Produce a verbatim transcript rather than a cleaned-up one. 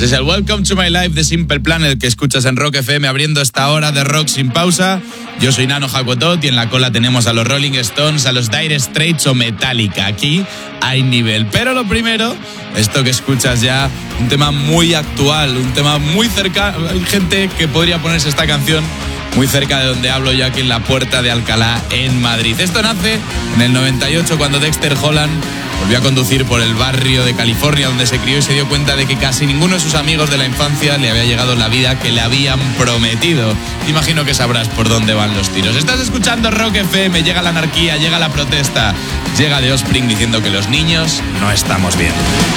Ese es el Welcome to My Life de Simple Plan, el que escuchas en Rock F M, abriendo esta hora de rock sin pausa. Yo soy Nano Jacotot y en la cola tenemos a los Rolling Stones, a los Dire Straits o Metallica. Aquí hay nivel. Pero lo primero, esto que escuchas ya, un tema muy actual, un tema muy cercano. Hay gente que podría ponerse esta canción muy cerca de donde hablo yo, aquí en la Puerta de Alcalá, en Madrid. Esto nace en el noventa y ocho, cuando Dexter Holland volvió a conducir por el barrio de California donde se crió y se dio cuenta de que casi ninguno de sus amigos de la infancia le había llegado la vida que le habían prometido. Imagino que sabrás por dónde van los tiros. Estás escuchando Rock F M, llega la anarquía, llega la protesta, llega The Offspring diciendo que los niños no estamos bien.